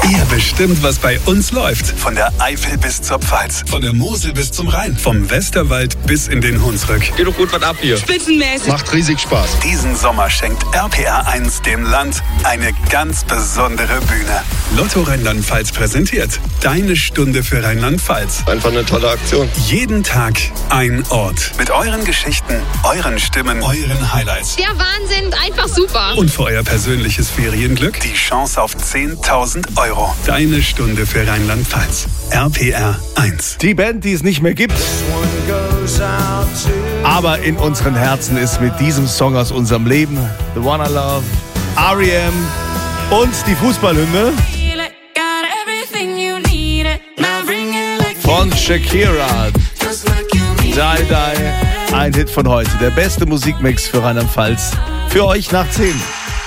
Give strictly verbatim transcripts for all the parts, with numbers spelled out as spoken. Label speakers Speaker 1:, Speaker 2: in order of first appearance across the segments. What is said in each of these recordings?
Speaker 1: Ihr bestimmt, was bei uns läuft. Von der Eifel bis zur Pfalz. Von der Mosel bis zum Rhein. Vom Westerwald bis in den Hunsrück.
Speaker 2: Geht doch gut was ab hier.
Speaker 3: Spitzenmäßig.
Speaker 4: Macht riesig Spaß.
Speaker 1: Diesen Sommer schenkt R P R eins dem Land eine ganz besondere Bühne. Lotto Rheinland-Pfalz präsentiert Deine Stunde für Rheinland-Pfalz.
Speaker 4: Einfach eine tolle Aktion.
Speaker 1: Jeden Tag ein Ort. Mit euren Geschichten, euren Stimmen, euren Highlights.
Speaker 3: Der Wahnsinn, einfach super.
Speaker 1: Und für euer persönliches Ferienglück die Chance auf zehntausend Euro. Deine Stunde für Rheinland-Pfalz. R P R eins.
Speaker 5: Die Band, die es nicht mehr gibt, aber in unseren Herzen ist mit diesem Song aus unserem Leben, The One I Love, R E M und die Fußballhymne von Shakira. Die, Die, ein Hit von heute. Der beste Musikmix für Rheinland-Pfalz. Für euch nach zehn.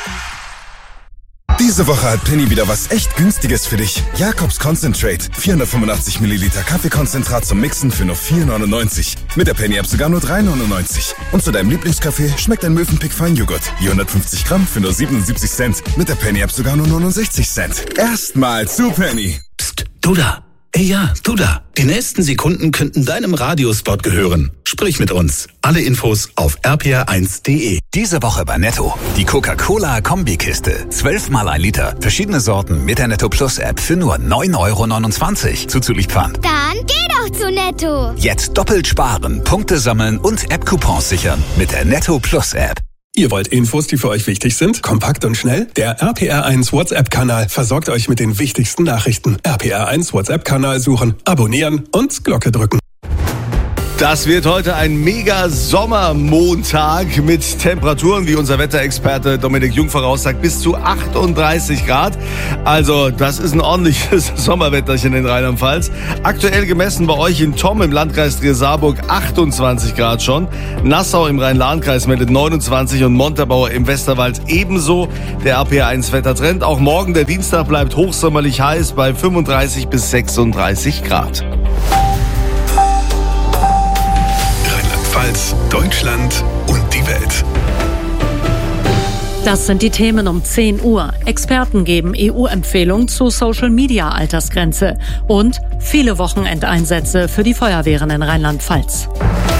Speaker 6: Diese Woche hat Penny wieder was echt Günstiges für dich. Jakobs Concentrate. vierhundertfünfundachtzig Milliliter Kaffeekonzentrat zum Mixen für nur vier neunundneunzig. Mit der Penny-App sogar nur drei neunundneunzig. Und zu deinem Lieblingskaffee schmeckt ein Mövenpick Feinjoghurt. Je hundertfünfzig Gramm für nur siebenundsiebzig Cent. Mit der Penny-App sogar nur neunundsechzig Cent. Erstmal zu Penny.
Speaker 7: Psst, du da. Ey ja, du da. Die nächsten Sekunden könnten deinem Radiospot gehören. Sprich mit uns. Alle Infos auf r p r eins punkt d e.
Speaker 8: Diese Woche bei Netto. Die Coca-Cola-Kombikiste. zwölf mal ein Liter. Verschiedene Sorten mit der Netto Plus App für nur neun Euro neunundzwanzig. Zuzüglich Pfand.
Speaker 9: Dann geh doch zu Netto.
Speaker 8: Jetzt doppelt sparen, Punkte sammeln und App-Coupons sichern mit der Netto Plus App.
Speaker 1: Ihr wollt Infos, die für euch wichtig sind? Kompakt und schnell? Der R P R eins WhatsApp-Kanal versorgt euch mit den wichtigsten Nachrichten. R P R eins WhatsApp-Kanal suchen, abonnieren und Glocke drücken.
Speaker 5: Das wird heute ein mega Sommermontag mit Temperaturen, wie unser Wetterexperte Dominik Jung voraussagt, bis zu achtunddreißig Grad. Also das ist ein ordentliches Sommerwetterchen in Rheinland-Pfalz. Aktuell gemessen bei euch in Tomm im Landkreis Trier-Saarburg achtundzwanzig Grad schon. Nassau im Rhein-Lahn-Kreis meldet neunundzwanzig und Montabaur im Westerwald ebenso. Der R P R eins Wettertrend. Auch morgen, der Dienstag, bleibt hochsommerlich heiß bei fünfunddreißig bis sechsunddreißig Grad.
Speaker 1: Deutschland und die Welt.
Speaker 10: Das sind die Themen um zehn Uhr. Experten geben E U-Empfehlung zu Social-Media-Altersgrenze und viele Wochenendeinsätze für die Feuerwehren in Rheinland-Pfalz.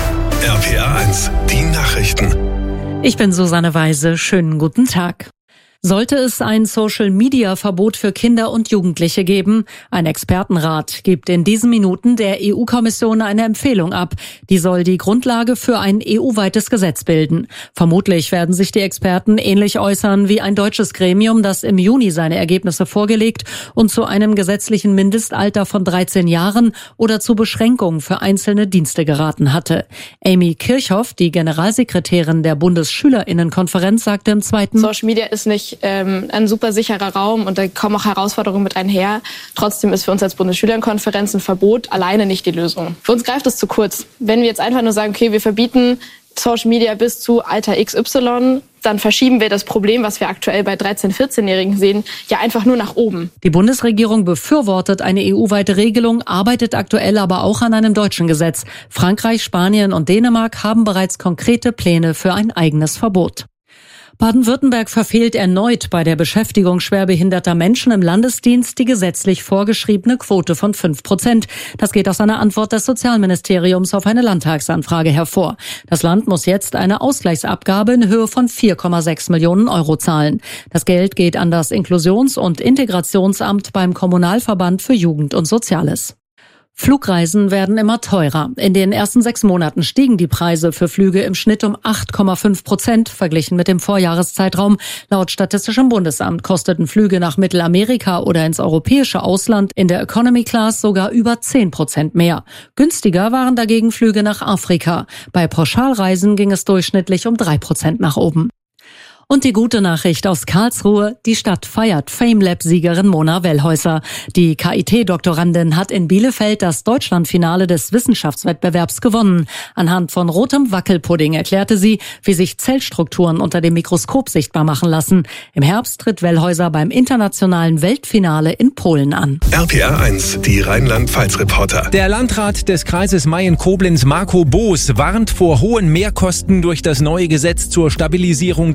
Speaker 1: R P R eins, die Nachrichten.
Speaker 10: Ich bin Susanne Weise. Schönen guten Tag. Sollte es ein Social-Media-Verbot für Kinder und Jugendliche geben? Ein Expertenrat gibt in diesen Minuten der E U-Kommission eine Empfehlung ab. Die soll die Grundlage für ein E U-weites Gesetz bilden. Vermutlich werden sich die Experten ähnlich äußern wie ein deutsches Gremium, das im Juni seine Ergebnisse vorgelegt und zu einem gesetzlichen Mindestalter von dreizehn Jahren oder zu Beschränkungen für einzelne Dienste geraten hatte. Amy Kirchhoff, die Generalsekretärin der Bundesschülerinnenkonferenz, sagte im zweiten:
Speaker 11: Social Media ist nicht ähm, ein super sicherer Raum und da kommen auch Herausforderungen mit einher. Trotzdem ist für uns als Bundesschülerinnenkonferenz ein Verbot alleine nicht die Lösung. Für uns greift es zu kurz. Wenn wir jetzt einfach nur sagen, okay, wir verbieten Social Media bis zu Alter X Y, dann verschieben wir das Problem, was wir aktuell bei dreizehn-, vierzehnjährigen sehen, ja einfach nur nach oben.
Speaker 10: Die Bundesregierung befürwortet eine E U-weite Regelung, arbeitet aktuell aber auch an einem deutschen Gesetz. Frankreich, Spanien und Dänemark haben bereits konkrete Pläne für ein eigenes Verbot. Baden-Württemberg verfehlt erneut bei der Beschäftigung schwerbehinderter Menschen im Landesdienst die gesetzlich vorgeschriebene Quote von fünf Prozent. Das geht aus einer Antwort des Sozialministeriums auf eine Landtagsanfrage hervor. Das Land muss jetzt eine Ausgleichsabgabe in Höhe von vier Komma sechs Millionen Euro zahlen. Das Geld geht an das Inklusions- und Integrationsamt beim Kommunalverband für Jugend und Soziales. Flugreisen werden immer teurer. In den ersten sechs Monaten stiegen die Preise für Flüge im Schnitt um acht Komma fünf Prozent verglichen mit dem Vorjahreszeitraum. Laut Statistischem Bundesamt kosteten Flüge nach Mittelamerika oder ins europäische Ausland in der Economy Class sogar über zehn Prozent mehr. Günstiger waren dagegen Flüge nach Afrika. Bei Pauschalreisen ging es durchschnittlich um drei Prozent nach oben. Und die gute Nachricht aus Karlsruhe: Die Stadt feiert FameLab-Siegerin Mona Wellhäuser. Die K I T-Doktorandin hat in Bielefeld das Deutschlandfinale des Wissenschaftswettbewerbs gewonnen. Anhand von rotem Wackelpudding erklärte sie, wie sich Zellstrukturen unter dem Mikroskop sichtbar machen lassen. Im Herbst tritt Wellhäuser beim internationalen Weltfinale in Polen an.
Speaker 1: R P R eins, die Rheinland-Pfalz-Reporter.
Speaker 12: Der Landrat des Kreises Mayen-Koblenz, Marco Boos, warnt vor hohen Mehrkosten durch das neue Gesetz zur Stabilisierung der Krankenkasse.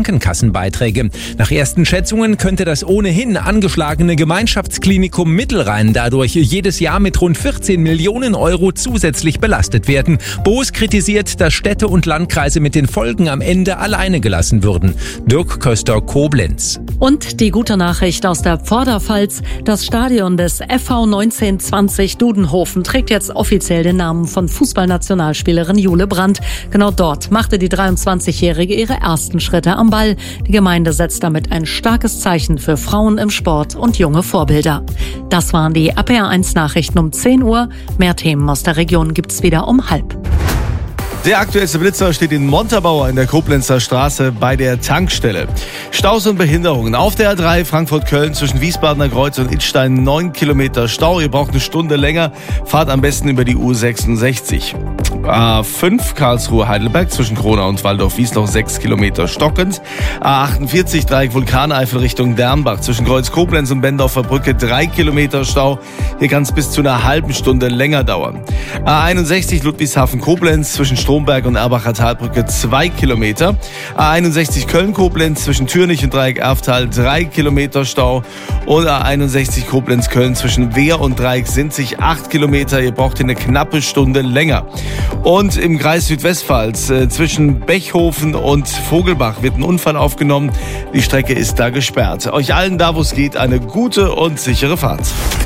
Speaker 12: Krankenkassenbeiträge. Nach ersten Schätzungen könnte das ohnehin angeschlagene Gemeinschaftsklinikum Mittelrhein dadurch jedes Jahr mit rund vierzehn Millionen Euro zusätzlich belastet werden. Boos kritisiert, dass Städte und Landkreise mit den Folgen am Ende alleine gelassen würden. Dirk Köster, Koblenz.
Speaker 10: Und die gute Nachricht aus der Vorderpfalz. Das Stadion des F V neunzehnhundertzwanzig Dudenhofen trägt jetzt offiziell den Namen von Fußballnationalspielerin Jule Brandt. Genau dort machte die dreiundzwanzigjährige ihre ersten Schritte am Ball. Die Gemeinde setzt damit ein starkes Zeichen für Frauen im Sport und junge Vorbilder. Das waren die R P R eins Nachrichten um zehn Uhr. Mehr Themen aus der Region gibt's wieder um halb.
Speaker 5: Der aktuellste Blitzer steht in Montabaur in der Koblenzer Straße bei der Tankstelle. Staus und Behinderungen. Auf der A drei Frankfurt-Köln zwischen Wiesbadener Kreuz und Idstein neun Kilometer Stau. Ihr braucht eine Stunde länger. Fahrt am besten über die U sechsundsechzig. A fünf Karlsruhe-Heidelberg zwischen Kronau und Waldorf-Wiesloch sechs Kilometer stockend. A achtundvierzig Dreieck Vulkaneifel Richtung Dernbach zwischen Kreuz Koblenz und Bendorfer Brücke drei Kilometer Stau. Hier kann es bis zu einer halben Stunde länger dauern. A einundsechzig Ludwigshafen-Koblenz zwischen Stromberg und Erbacher Talbrücke zwei Kilometer. A einundsechzig Köln-Koblenz zwischen Türnich und Dreieck Erftal drei Kilometer Stau. Und A einundsechzig Koblenz-Köln zwischen Wehr und Dreieck Sinzig acht Kilometer. Ihr braucht hier eine knappe Stunde länger. Und im Kreis Südwestpfalz äh, zwischen Bechhofen und Vogelbach wird ein Unfall aufgenommen. Die Strecke ist da gesperrt. Euch allen da, wo es geht, eine gute und sichere Fahrt.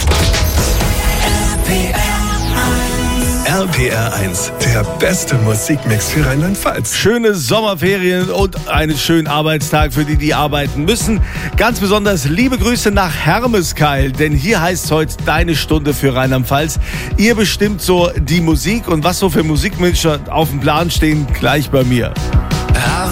Speaker 1: R P R eins, der beste Musikmix für Rheinland-Pfalz.
Speaker 5: Schöne Sommerferien und einen schönen Arbeitstag für die, die arbeiten müssen. Ganz besonders liebe Grüße nach Hermeskeil, denn hier heißt heute deine Stunde für Rheinland-Pfalz. Ihr bestimmt so die Musik und was so für Musikmanager auf dem Plan stehen, gleich bei mir.